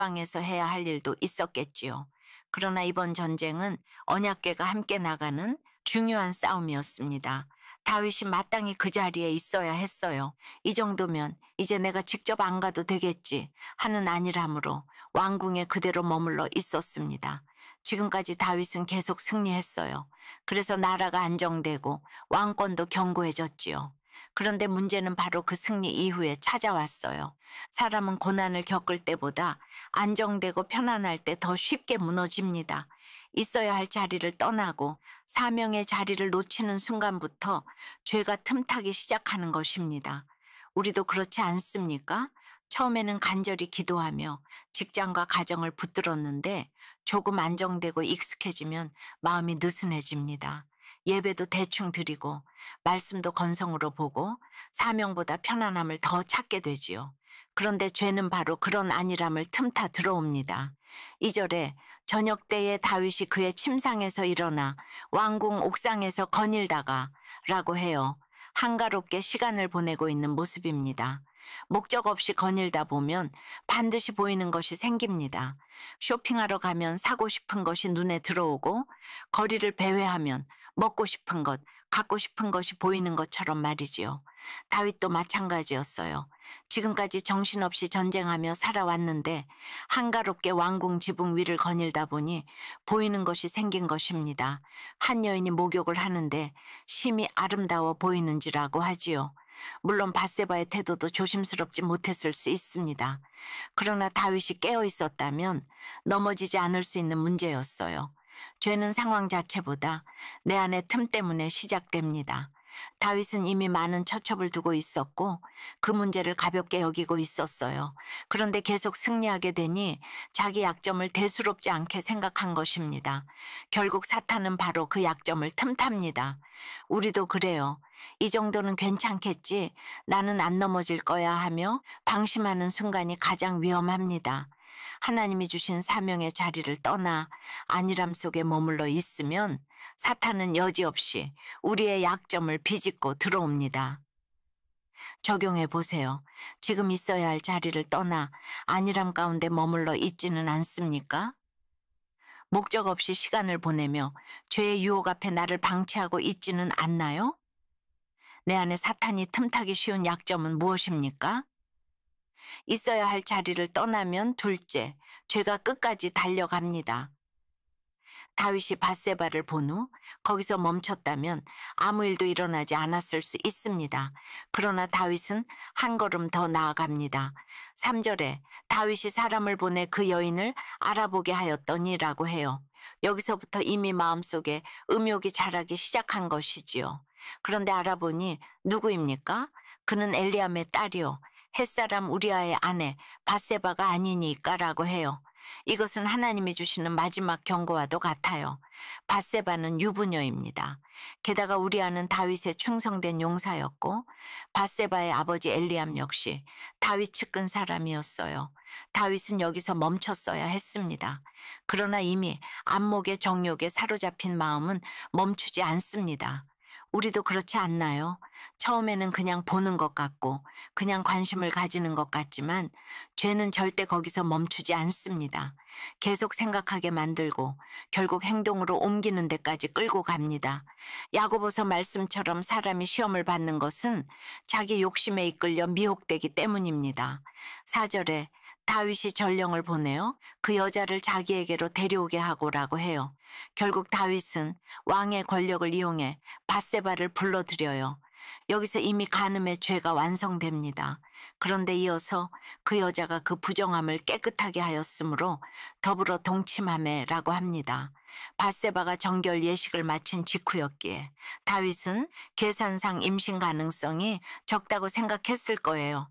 다윗방에서 해야 할 일도 있었겠지요. 그러나 이번 전쟁은 언약궤가 함께 나가는 중요한 싸움이었습니다. 다윗이 마땅히 그 자리에 있어야 했어요. 이 정도면 이제 내가 직접 안 가도 되겠지 하는 안일함으로 왕궁에 그대로 머물러 있었습니다. 지금까지 다윗은 계속 승리했어요. 그래서 나라가 안정되고 왕권도 견고해졌지요. 그런데 문제는 바로 그 승리 이후에 찾아왔어요. 사람은 고난을 겪을 때보다 안정되고 편안할 때 더 쉽게 무너집니다. 있어야 할 자리를 떠나고 사명의 자리를 놓치는 순간부터 죄가 틈타기 시작하는 것입니다. 우리도 그렇지 않습니까? 처음에는 간절히 기도하며 직장과 가정을 붙들었는데 조금 안정되고 익숙해지면 마음이 느슨해집니다. 예배도 대충 드리고 말씀도 건성으로 보고 사명보다 편안함을 더 찾게 되지요. 그런데 죄는 바로 그런 안일함을 틈타 들어옵니다. 2절에 저녁 때에 다윗이 그의 침상에서 일어나 왕궁 옥상에서 거닐다가 라고 해요. 한가롭게 시간을 보내고 있는 모습입니다. 목적 없이 거닐다 보면 반드시 보이는 것이 생깁니다. 쇼핑하러 가면 사고 싶은 것이 눈에 들어오고 거리를 배회하면 먹고 싶은 것, 갖고 싶은 것이 보이는 것처럼 말이지요. 다윗도 마찬가지였어요. 지금까지 정신없이 전쟁하며 살아왔는데 한가롭게 왕궁 지붕 위를 거닐다 보니 보이는 것이 생긴 것입니다. 한 여인이 목욕을 하는데 심히 아름다워 보이는지라고 하지요. 물론 밧세바의 태도도 조심스럽지 못했을 수 있습니다. 그러나 다윗이 깨어 있었다면 넘어지지 않을 수 있는 문제였어요. 죄는 상황 자체보다 내 안의 틈 때문에 시작됩니다. 다윗은 이미 많은 처첩을 두고 있었고 그 문제를 가볍게 여기고 있었어요. 그런데 계속 승리하게 되니 자기 약점을 대수롭지 않게 생각한 것입니다. 결국 사탄은 바로 그 약점을 틈탑니다. 우리도 그래요. 이 정도는 괜찮겠지, 나는 안 넘어질 거야 하며 방심하는 순간이 가장 위험합니다. 하나님이 주신 사명의 자리를 떠나 안일함 속에 머물러 있으면 사탄은 여지없이 우리의 약점을 비집고 들어옵니다. 적용해 보세요. 지금 있어야 할 자리를 떠나 안일함 가운데 머물러 있지는 않습니까? 목적 없이 시간을 보내며 죄의 유혹 앞에 나를 방치하고 있지는 않나요? 내 안에 사탄이 틈타기 쉬운 약점은 무엇입니까? 있어야 할 자리를 떠나면 둘째, 죄가 끝까지 달려갑니다. 다윗이 밧세바를 본 후 거기서 멈췄다면 아무 일도 일어나지 않았을 수 있습니다. 그러나 다윗은 한 걸음 더 나아갑니다. 3절에 다윗이 사람을 보내 그 여인을 알아보게 하였더니라고 해요. 여기서부터 이미 마음속에 음욕이 자라기 시작한 것이지요. 그런데 알아보니 누구입니까? 그는 엘리암의 딸이요. 햇사람 우리아의 아내 밧세바가 아니니까라고 해요. 이것은 하나님이 주시는 마지막 경고와도 같아요. 밧세바는 유부녀입니다. 게다가 우리아는 다윗의 충성된 용사였고 밧세바의 아버지 엘리암 역시 다윗 측근 사람이었어요. 다윗은 여기서 멈췄어야 했습니다. 그러나 이미 안목의 정욕에 사로잡힌 마음은 멈추지 않습니다. 우리도 그렇지 않나요? 처음에는 그냥 보는 것 같고 그냥 관심을 가지는 것 같지만 죄는 절대 거기서 멈추지 않습니다. 계속 생각하게 만들고 결국 행동으로 옮기는 데까지 끌고 갑니다. 야고보서 말씀처럼 사람이 시험을 받는 것은 자기 욕심에 이끌려 미혹되기 때문입니다. 4절에 다윗이 전령을 보내어 그 여자를 자기에게로 데려오게 하고라고 해요. 결국 다윗은 왕의 권력을 이용해 밧세바를 불러들여요. 여기서 이미 간음의 죄가 완성됩니다. 그런데 이어서 그 여자가 그 부정함을 깨끗하게 하였으므로 더불어 동침하매라고 합니다. 밧세바가 정결 예식을 마친 직후였기에 다윗은 계산상 임신 가능성이 적다고 생각했을 거예요.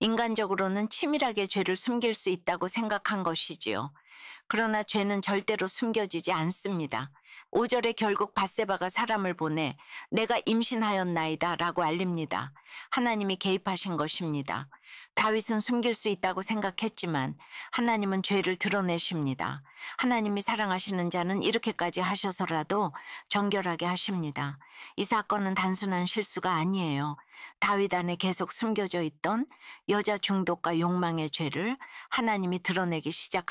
인간적으로는 치밀하게 죄를 숨길 수 있다고 생각한 것이지요. 그러나 죄는 절대로 숨겨지지 않습니다. 5절에 결국 밧세바가 사람을 보내 내가 임신하였나이다 라고 알립니다. 하나님이 개입하신 것입니다. 다윗은 숨길 수 있다고 생각했지만 하나님은 죄를 드러내십니다. 하나님이 사랑하시는 자는 이렇게까지 하셔서라도 정결하게 하십니다. 이 사건은 단순한 실수가 아니에요. 다윗 안에 계속 숨겨져 있던 여자 중독과 욕망의 죄를 하나님이 드러내기 시작하셨습니다.